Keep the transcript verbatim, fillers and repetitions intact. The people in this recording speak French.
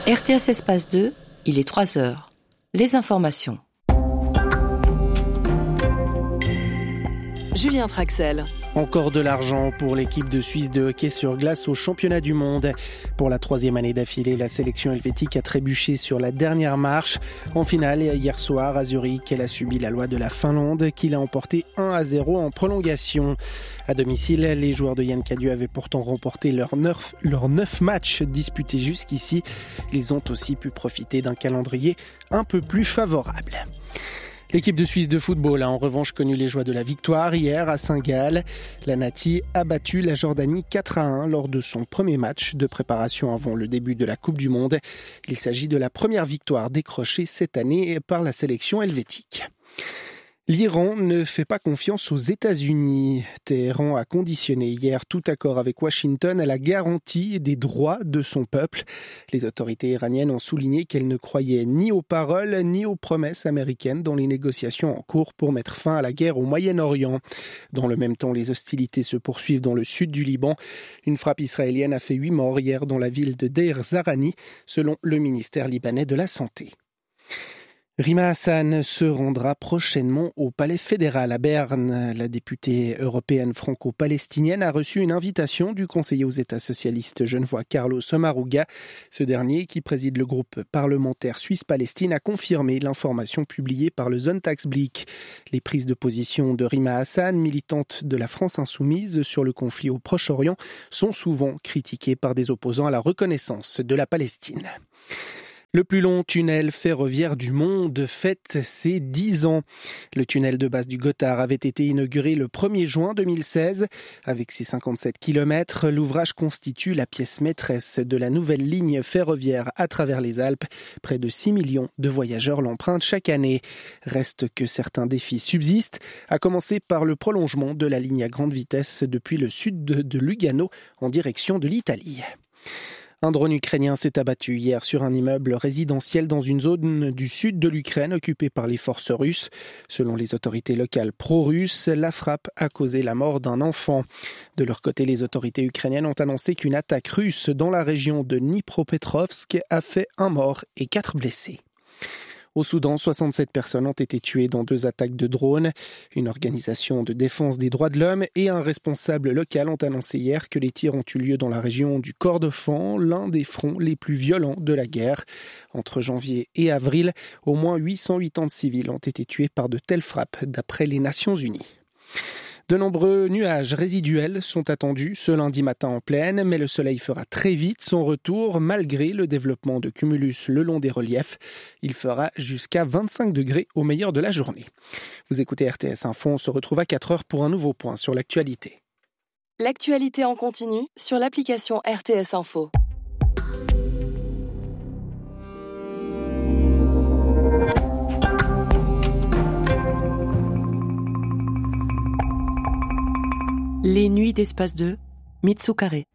R T S Espace deux, il est trois heures. Les informations. Julien Traxel. Encore de l'argent pour l'équipe de Suisse de hockey sur glace au championnat du monde. Pour la troisième année d'affilée, la sélection helvétique a trébuché sur la dernière marche. En finale, hier soir, à Zurich, elle a subi la loi de la Finlande qui l'a emporté un à zéro en prolongation. À domicile, les joueurs de Yann Cadieux avaient pourtant remporté leurs neuf, leurs neuf matchs disputés jusqu'ici. Ils ont aussi pu profiter d'un calendrier un peu plus favorable. L'équipe de Suisse de football a en revanche connu les joies de la victoire hier à Saint-Gall. La Nati a battu la Jordanie quatre à un lors de son premier match de préparation avant le début de la Coupe du Monde. Il s'agit de la première victoire décrochée cette année par la sélection helvétique. L'Iran ne fait pas confiance aux États-Unis. Téhéran a conditionné hier tout accord avec Washington à la garantie des droits de son peuple. Les autorités iraniennes ont souligné qu'elles ne croyaient ni aux paroles ni aux promesses américaines dans les négociations en cours pour mettre fin à la guerre au Moyen-Orient. Dans le même temps, les hostilités se poursuivent dans le sud du Liban. Une frappe israélienne a fait huit morts hier dans la ville de Deir Zarani, selon le ministère libanais de la Santé. Rima Hassan se rendra prochainement au Palais fédéral à Berne. La députée européenne franco-palestinienne a reçu une invitation du conseiller aux États socialistes genevois Carlos Sommaruga. Ce dernier, qui préside le groupe parlementaire Suisse-Palestine, a confirmé l'information publiée par le Sonntagsblick. Les prises de position de Rima Hassan, militante de la France insoumise sur le conflit au Proche-Orient, sont souvent critiquées par des opposants à la reconnaissance de la Palestine. Le plus long tunnel ferroviaire du monde fête ses dix ans. Le tunnel de base du Gothard avait été inauguré le premier juin deux mille seize. Avec ses cinquante-sept kilomètres, l'ouvrage constitue la pièce maîtresse de la nouvelle ligne ferroviaire à travers les Alpes. Près de six millions de voyageurs l'empruntent chaque année. Reste que certains défis subsistent, à commencer par le prolongement de la ligne à grande vitesse depuis le sud de, de Lugano en direction de l'Italie. Un drone ukrainien s'est abattu hier sur un immeuble résidentiel dans une zone du sud de l'Ukraine occupée par les forces russes. Selon les autorités locales pro-russes, la frappe a causé la mort d'un enfant. De leur côté, les autorités ukrainiennes ont annoncé qu'une attaque russe dans la région de Dnipropetrovsk a fait un mort et quatre blessés. Au Soudan, soixante-sept personnes ont été tuées dans deux attaques de drones. Une organisation de défense des droits de l'homme et un responsable local ont annoncé hier que les tirs ont eu lieu dans la région du Kordofan, l'un des fronts les plus violents de la guerre. Entre janvier et avril, au moins huit cent quatre-vingts civils ont été tués par de telles frappes, d'après les Nations Unies. De nombreux nuages résiduels sont attendus ce lundi matin en plaine, mais le soleil fera très vite son retour malgré le développement de cumulus le long des reliefs. Il fera jusqu'à vingt-cinq degrés au meilleur de la journée. Vous écoutez R T S Info, on se retrouve à quatre heures pour un nouveau point sur l'actualité. L'actualité en continu sur l'application R T S Info. Les nuits d'Espace deux, Mitsu Carré.